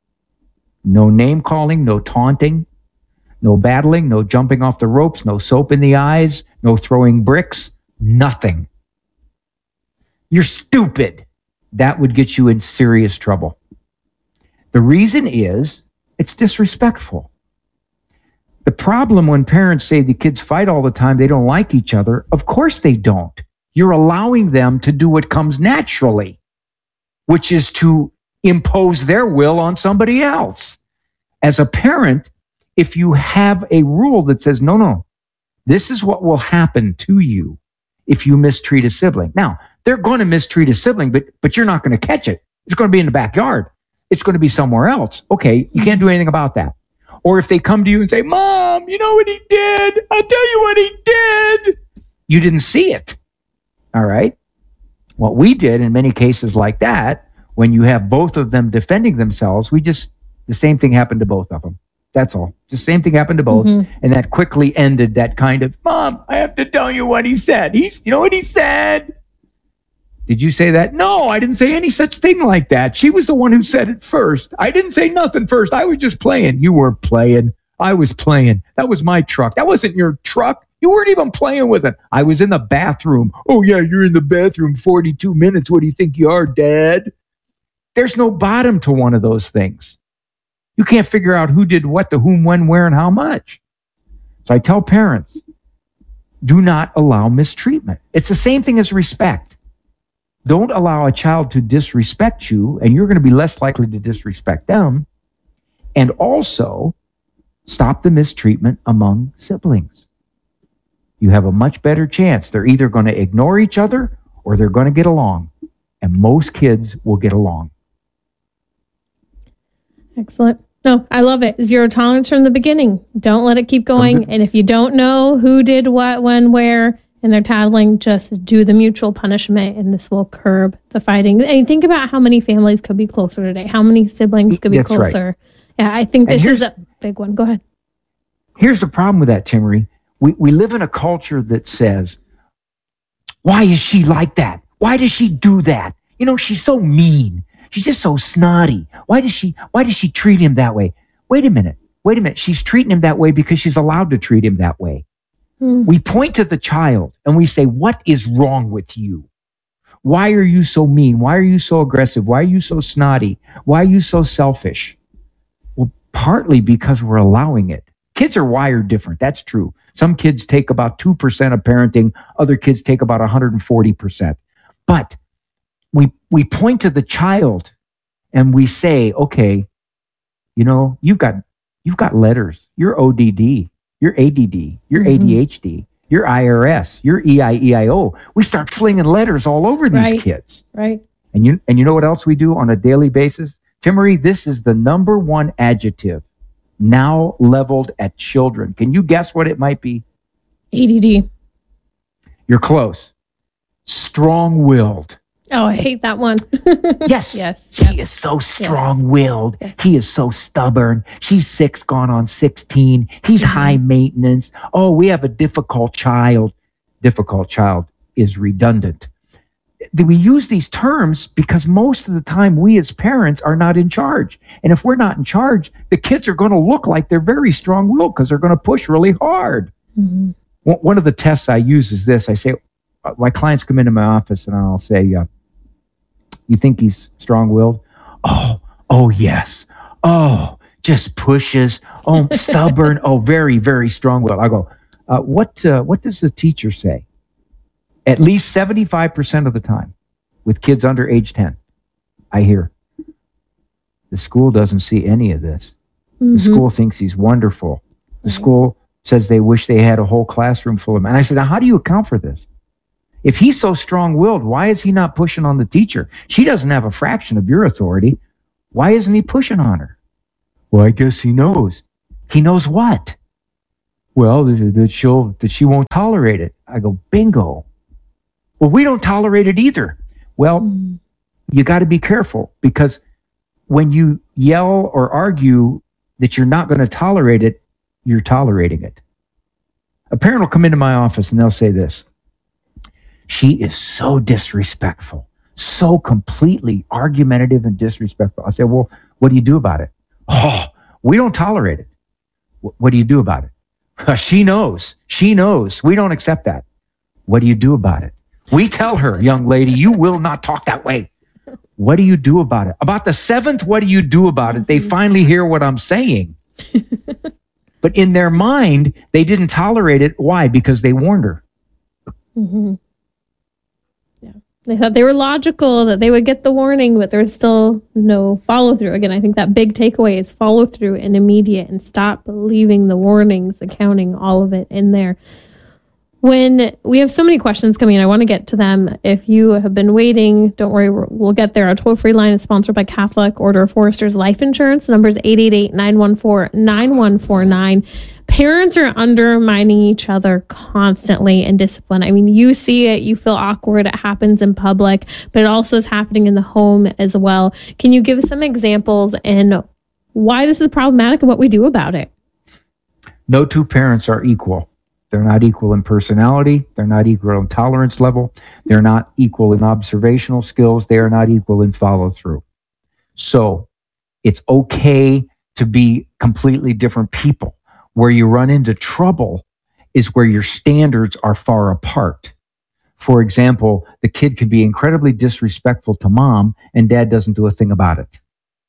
No name calling, no taunting, no battling, no jumping off the ropes, no soap in the eyes, no throwing bricks, nothing. You're stupid. That would get you in serious trouble. The reason is it's disrespectful. The problem when parents say the kids fight all the time, they don't like each other, of course they don't. You're allowing them to do what comes naturally, which is to impose their will on somebody else. As a parent, if you have a rule that says, no, this is what will happen to you if you mistreat a sibling. Now, they're going to mistreat a sibling, but you're not going to catch it. It's going to be in the backyard. It's going to be somewhere else. Okay, you can't do anything about that. Or if they come to you and say, Mom, you know what he did? I'll tell you what he did. You didn't see it. All right? What we did in many cases like that, when you have both of them defending themselves, the same thing happened to both of them. That's all. The same thing happened to both. Mm-hmm. And that quickly ended that kind of, Mom, I have to tell you what he said. You know what he said? Did you say that? No, I didn't say any such thing like that. She was the one who said it first. I didn't say nothing first. I was just playing. You weren't playing. I was playing. That was my truck. That wasn't your truck. You weren't even playing with it. I was in the bathroom. Oh, yeah, you're in the bathroom 42 minutes. What do you think you are, Dad? There's no bottom to one of those things. You can't figure out who did what to whom, when, where, and how much. So I tell parents, do not allow mistreatment. It's the same thing as respect. Don't allow a child to disrespect you, and you're going to be less likely to disrespect them. And also, stop the mistreatment among siblings. You have a much better chance. They're either going to ignore each other or they're going to get along. And most kids will get along. Excellent. No, I love it. Zero tolerance from the beginning. Don't let it keep going. And if you don't know who did what, when, where, and they're tattling, just do the mutual punishment, and this will curb the fighting. And think about how many families could be closer today. How many siblings could be closer? Right. Yeah, I think this is a big one. Go ahead. Here's the problem with that, Timmery. We live in a culture that says, why is she like that? Why does she do that? You know, she's so mean. She's just so snotty. Why does she treat him that way? Wait a minute. She's treating him that way because she's allowed to treat him that way. We point to the child and we say, what is wrong with you? Why are you so mean? Why are you so aggressive? Why are you so snotty? Why are you so selfish? Well, partly because we're allowing it. Kids are wired different. That's true. Some kids take about 2% of parenting. Other kids take about 140%. But we point to the child and we say, okay, you know, you've got letters. You're ODD. You're ADD. You're ADHD. You're IRS. You're EIEIO. We start flinging letters all over these kids. Right. And you know what else we do on a daily basis? Timmery, this is the number one adjective now leveled at children. Can you guess what it might be? ADD. You're close. Strong-willed. Oh, I hate that one. Yes. Yes. He is so strong-willed. Yes. He is so stubborn. She's 6 gone on 16. He's high maintenance. Oh, we have a difficult child. Difficult child is redundant. We use these terms because most of the time we as parents are not in charge. And if we're not in charge, the kids are going to look like they're very strong-willed because they're going to push really hard. Mm-hmm. One of the tests I use is this. I say, my clients come into my office and I'll say, you think he's strong-willed? Oh, yes. Oh, just pushes. Oh, stubborn. Oh, very, very strong-willed. I go, what does the teacher say? At least 75% of the time with kids under age 10, I hear, the school doesn't see any of this. The school thinks he's wonderful. The school says they wish they had a whole classroom full of men. And I said, now, how do you account for this? If he's so strong-willed, why is he not pushing on the teacher? She doesn't have a fraction of your authority. Why isn't he pushing on her? Well, I guess he knows. He knows what? Well, that she won't tolerate it. I go, bingo. Well, we don't tolerate it either. Well, you got to be careful, because when you yell or argue that you're not going to tolerate it, you're tolerating it. A parent will come into my office and they'll say this: she is so disrespectful, so completely argumentative and disrespectful. I say, well, what do you do about it? Oh, we don't tolerate it. What do you do about it? She knows. She knows. We don't accept that. What do you do about it? We tell her, young lady, you will not talk that way. What do you do about it? About the seventh, what do you do about it? They finally hear what I'm saying. But in their mind, they didn't tolerate it. Why? Because they warned her. Yeah. They thought they were logical, that they would get the warning, but there's still no follow through. Again, I think that big takeaway is follow through and immediate, and stop believing the warnings, accounting all of it in there. When we have so many questions coming in, I want to get to them. If you have been waiting, don't worry, we'll get there. Our toll-free line is sponsored by Catholic Order of Foresters Life Insurance. The number is 888-914-9149. Parents are undermining each other constantly in discipline. I mean, you see it, you feel awkward, it happens in public, but it also is happening in the home as well. Can you give some examples and why this is problematic and what we do about it? No two parents are equal. They're not equal in personality. They're not equal in tolerance level. They're not equal in observational skills. They are not equal in follow through. So it's okay to be completely different people. Where you run into trouble is where your standards are far apart. For example, the kid could be incredibly disrespectful to mom and dad doesn't do a thing about it.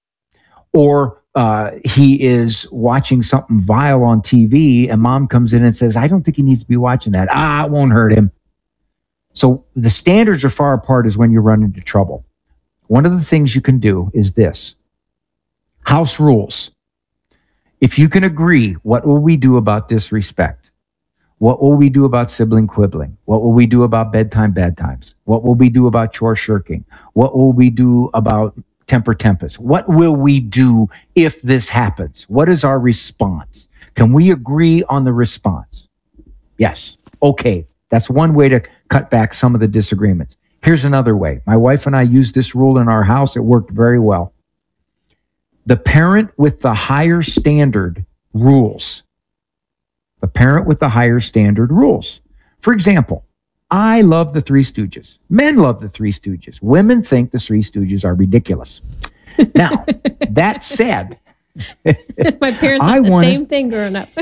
Or he is watching something vile on TV and mom comes in and says, I don't think he needs to be watching that. It won't hurt him. So the standards are far apart is when you run into trouble. One of the things you can do is this: house rules. If you can agree, what will we do about disrespect? What will we do about sibling quibbling? What will we do about bedtime bad times? What will we do about chore shirking? What will we do about temper tempest? What will we do if this happens? What is our response? Can we agree on the response? Yes. Okay. That's one way to cut back some of the disagreements. Here's another way. My wife and I used this rule in our house. It worked very well. The parent with the higher standard rules. The parent with the higher standard rules. For example, I love the Three Stooges. Men love the Three Stooges. Women think the Three Stooges are ridiculous. Now, that said, my parents had the same thing growing up.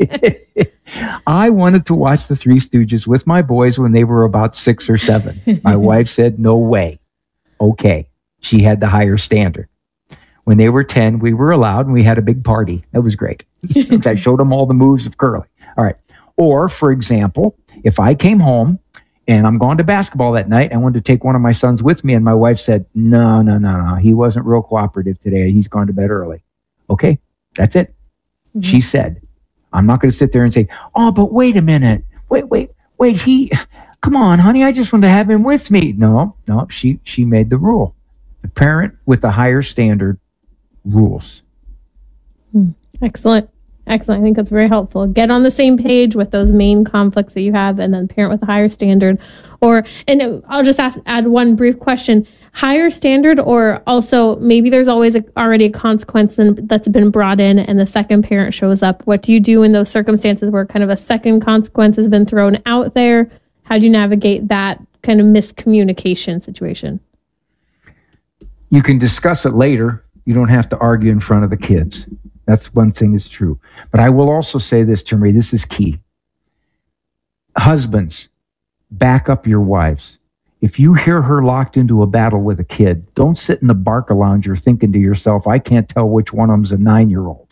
I wanted to watch the Three Stooges with my boys when they were about 6 or 7. My wife said, no way. Okay. She had the higher standard. When they were 10, we were allowed and we had a big party. That was great. I showed them all the moves of curling. All right. Or, for example, if I came home and I'm going to basketball that night, I wanted to take one of my sons with me, and my wife said, no. He wasn't real cooperative today. He's gone to bed early. Okay, that's it. Mm-hmm. She said, I'm not going to sit there and say, oh, but wait a minute. Wait. Come on, honey, I just want to have him with me. No, she made the rule. The parent with the higher standard rules. Excellent. I think that's very helpful. Get on the same page with those main conflicts that you have, and then parent with a higher standard. And I'll just add one brief question. Higher standard, or also maybe there's always already a consequence that's been brought in and the second parent shows up. What do you do in those circumstances where kind of a second consequence has been thrown out there? How do you navigate that kind of miscommunication situation? You can discuss it later. You don't have to argue in front of the kids. That's one thing is true. But I will also say this, Timmy, this is key. Husbands, back up your wives. If you hear her locked into a battle with a kid, don't sit in the Barca lounger thinking to yourself, I can't tell which one of them's a 9-year-old.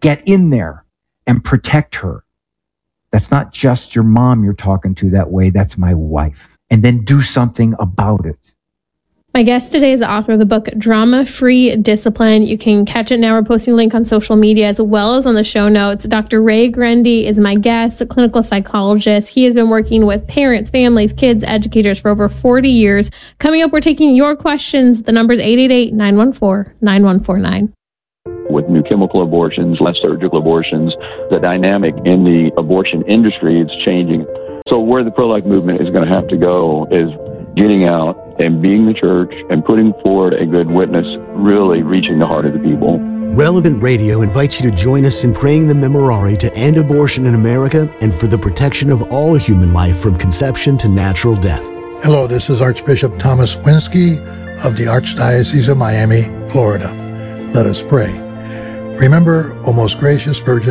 get in there and protect her. That's not just your mom you're talking to that way. That's my wife. And then do something about it. My guest today is the author of the book, Drama-Free Discipline. You can catch it now. We're posting a link on social media as well as on the show notes. Dr. Ray Grendy is my guest, a clinical psychologist. He has been working with parents, families, kids, educators for over 40 years. Coming up, we're taking your questions. The number is 888-914-9149. With new chemical abortions, less surgical abortions, the dynamic in the abortion industry is changing. So where the pro-life movement is going to have to go is getting out and being the church and putting forward a good witness, really reaching the heart of the people. Relevant Radio invites you to join us in praying the Memorare to end abortion in America and for the protection of all human life from conception to natural death. Hello, this is Archbishop Thomas Winsky of the Archdiocese of Miami, Florida. Let us pray. Remember, O most gracious Virgin